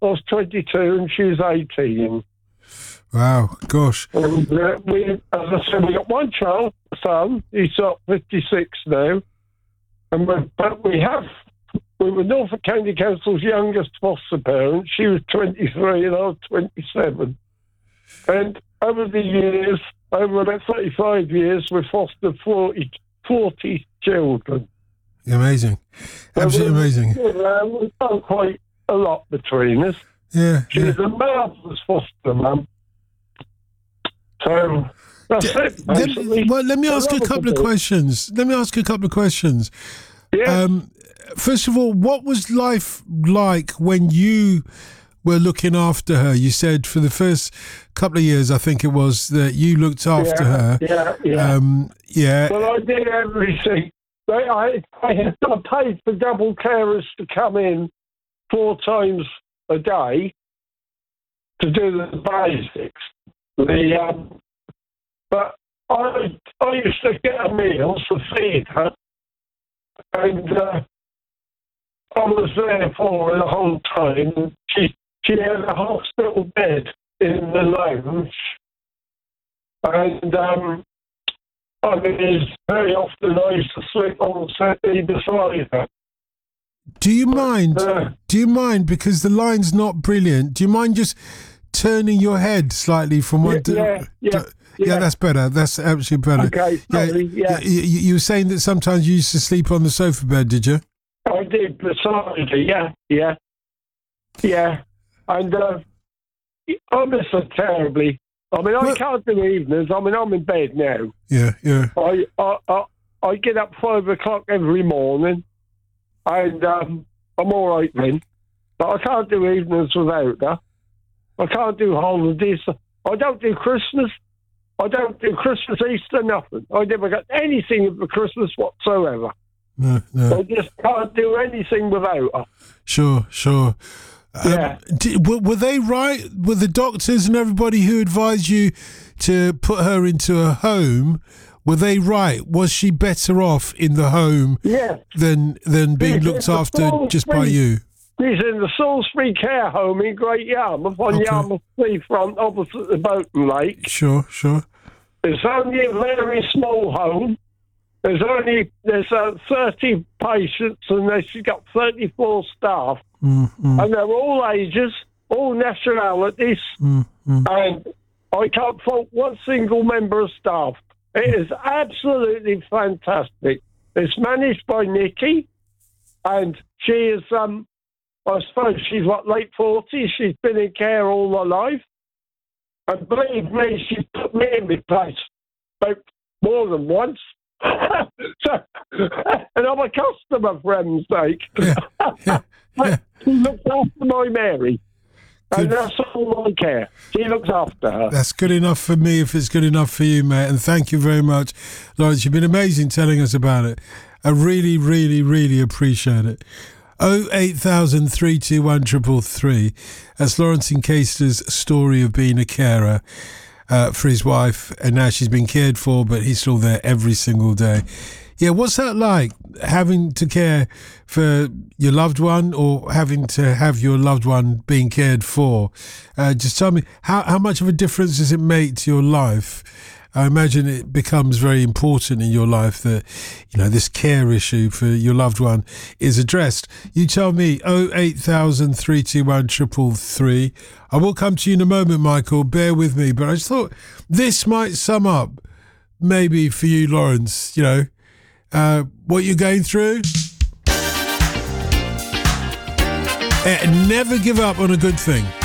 I was 22 and she was 18. Wow, gosh. And we, as I said, we got one child, son. He's 56 now. And we were Norfolk County Council's youngest foster parent. She was 23 and I was 27. And over the years, over about 35 years, we've fostered 40 children. Amazing. Absolutely amazing. We've done quite a lot between us. Yeah. She's a marvellous foster mum. So that's it, basically. Well, let me ask a couple of questions. Yeah. First of all, what was life like when you were looking after her? You said for the first couple of years, I think it was, that you looked after her. Yeah. Well, I did everything. I paid for double carers to come in 4 times a day to do the basics. But I used to get her meals to feed her, and I was there for her the whole time. And she had a hospital bed in the lounge, and I mean, very often I used to sleep on the settee beside her. Do you mind, because the line's not brilliant, do you mind just turning your head slightly from one to... Yeah, that's better. That's absolutely better. Okay, sorry, You were saying that sometimes you used to sleep on the sofa bed, did you? I did, beside her, yeah. And I miss her terribly. I mean, I can't do evenings. I mean, I'm in bed now. Yeah. I get up 5 o'clock every morning, and I'm all right then. But I can't do evenings without her. I can't do holidays. I don't do Christmas. I don't do Christmas, Easter, nothing. I never got anything for Christmas whatsoever. No. I just can't do anything without her. Sure. Yeah. Were they right? Were the doctors and everybody who advised you to put her into a home, were they right? Was she better off in the home than being looked after just by you? She's in the Salisbury Care Home in Great Yarmouth on Yarmouth Seafront opposite the Boaton Lake. Sure. It's only a very small home. There's 30 patients and she's got 34 staff. Mm-hmm. And they're all ages, all nationalities. Mm-hmm. And I can't fault one single member of staff. It is absolutely fantastic. It's managed by Nikki, and she is, I suppose she's late 40s. She's been in care all her life. And believe me, she put me in my place about more than once. And I'm a customer, for heaven's sake. She looks after my Mary. And that's all I care. She looks after her. That's good enough for me if it's good enough for you, mate. And thank you very much, Lawrence. You've been amazing telling us about it. I really, really, really appreciate it. 08000 321 333. That's Lawrence Incaster's story of being a carer for his wife, and now she's been cared for, but he's still there every single day. Yeah, what's that like, having to care for your loved one or having to have your loved one being cared for? Just tell me, how much of a difference does it make to your life? I imagine it becomes very important in your life that, this care issue for your loved one is addressed. You tell me, 08000 321 333. I will come to you in a moment, Michael. Bear with me. But I just thought this might sum up, maybe for you, Lawrence, what you're going through. Never give up on a good thing.